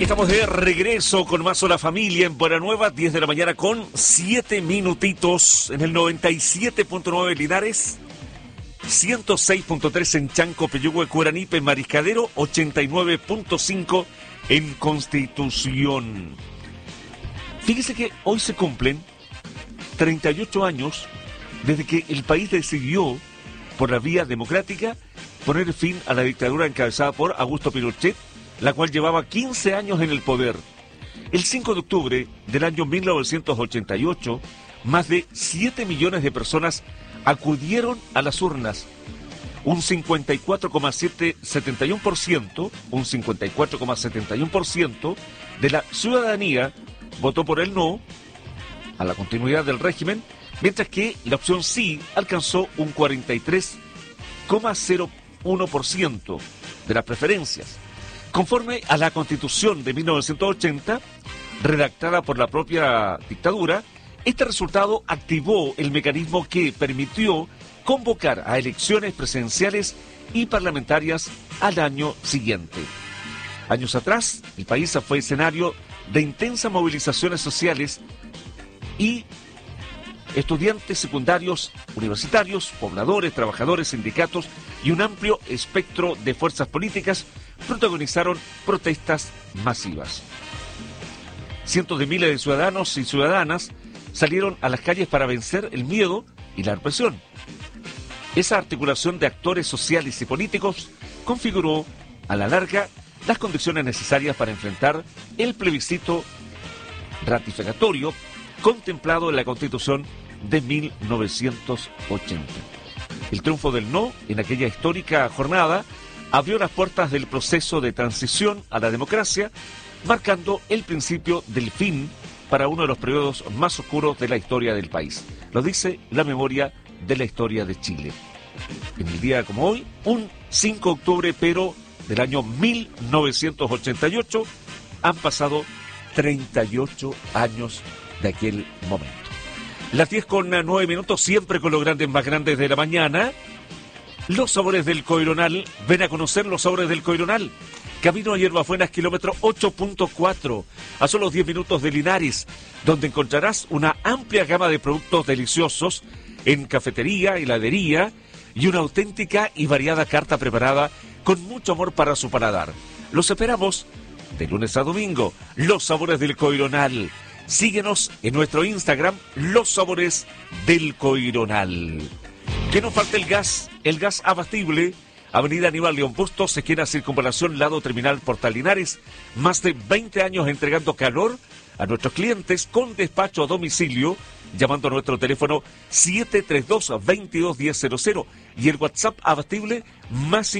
Estamos de regreso con más Hola Familia en Buena Nueva, 10 de la mañana con 7 minutitos en el 97.9 Linares, 106.3 en Chanco, Peyúgue, Curanipe, Mariscadero, 89.5 en Constitución. Fíjese que hoy se cumplen 38 años desde que el país decidió, por la vía democrática, poner fin a la dictadura encabezada por Augusto Pinochet, la cual llevaba 15 años en el poder. El 5 de octubre del año 1988, más de 7 millones de personas acudieron a las urnas. Un 54,71% de la ciudadanía votó por el no a la continuidad del régimen, mientras que la opción sí alcanzó un 43,01% de las preferencias. Conforme a la Constitución de 1980, redactada por la propia dictadura, este resultado activó el mecanismo que permitió convocar a elecciones presidenciales y parlamentarias al año siguiente. Años atrás, el país fue escenario de intensas movilizaciones sociales y estudiantes secundarios, universitarios, pobladores, trabajadores, sindicatos y un amplio espectro de fuerzas políticas protagonizaron protestas masivas. Cientos de miles de ciudadanos y ciudadanas salieron a las calles para vencer el miedo y la represión. Esa articulación de actores sociales y políticos configuró, a la larga, las condiciones necesarias para enfrentar el plebiscito ratificatorio contemplado en la Constitución de 1980. El triunfo del no en aquella histórica jornada abrió las puertas del proceso de transición a la democracia, marcando el principio del fin para uno de los periodos más oscuros de la historia del país. Lo dice la memoria de la historia de Chile. En el día como hoy, un 5 de octubre, pero del año 1988, han pasado 38 años de aquel momento. Las 10:09, siempre con los grandes más grandes de la mañana. Los sabores del Coironal. Ven a conocer los sabores del Coironal. Camino a Hierbabuenas, kilómetro 8.4, a solo 10 minutos de Linares, donde encontrarás una amplia gama de productos deliciosos en cafetería, heladería y una auténtica y variada carta preparada con mucho amor para su paladar. Los esperamos de lunes a domingo. Los sabores del Coironal. Síguenos en nuestro Instagram, Los Sabores del Coironal. Que no falte el gas abatible. Avenida Aníbal León Bustos, esquina Circunvalación, lado terminal Portal Linares. Más de 20 años entregando calor a nuestros clientes con despacho a domicilio, llamando a nuestro teléfono 732-221000 y el WhatsApp abatible más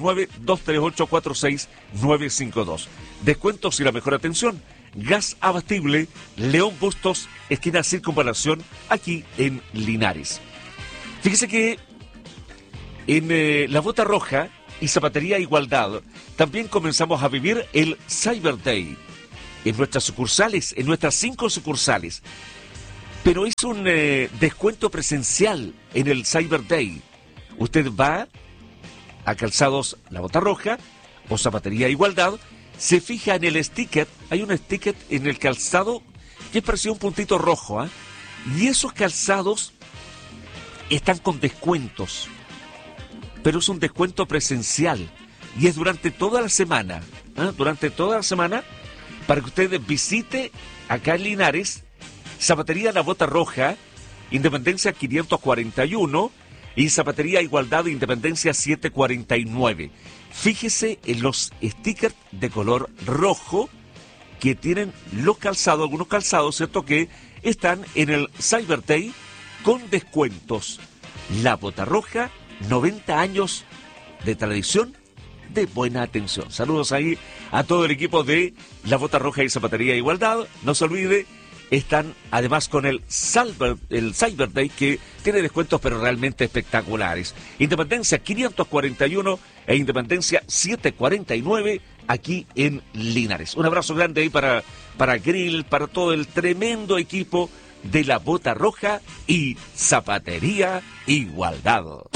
569-238-46952. Descuentos y la mejor atención. Gas abatible, León Bustos, esquina Circunvalación, aquí en Linares. Fíjese que en La Bota Roja y Zapatería Igualdad también comenzamos a vivir el Cyber Day en nuestras sucursales, en nuestras 5 sucursales. Pero es un descuento presencial en el Cyber Day. Usted va a Calzados La Bota Roja o Zapatería Igualdad, se fija en el sticker, hay un sticker en el calzado que es parecido a un puntito rojo, ¿eh? Y esos calzados están con descuentos, pero es un descuento presencial y es durante toda la semana, durante toda la semana, para que usted visite acá en Linares, Zapatería La Bota Roja, Independencia 541 y Zapatería Igualdad de Independencia 749. Fíjese en los stickers de color rojo que tienen los calzados, algunos calzados, ¿cierto?, que están en el Cyber Day con descuentos. La Bota Roja, 90 años de tradición de buena atención. Saludos ahí a todo el equipo de La Bota Roja y Zapatería Igualdad. No se olvide, están además con el Cyber Day, que tiene descuentos pero realmente espectaculares. Independencia 541 e Independencia 749 aquí en Linares. Un abrazo grande ahí para Grill, para todo el tremendo equipo de La Bota Roja y Zapatería Igualdad.